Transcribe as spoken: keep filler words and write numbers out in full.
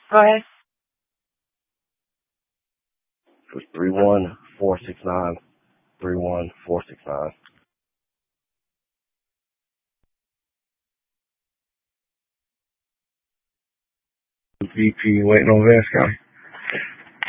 Go ahead. It was three one four six nine. Three one four six nine. V P waiting on Vance County.